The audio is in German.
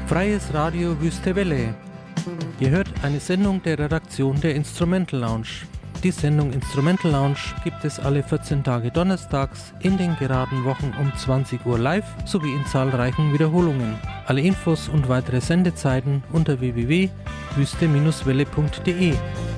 Freies Radio Wüste Welle. Ihr hört eine Sendung der Redaktion der Instrumental Lounge. Die Sendung Instrumental Lounge gibt es alle 14 Tage donnerstags in den geraden Wochen um 20 Uhr live sowie in zahlreichen Wiederholungen. Alle Infos und weitere Sendezeiten unter www.wüste-welle.de.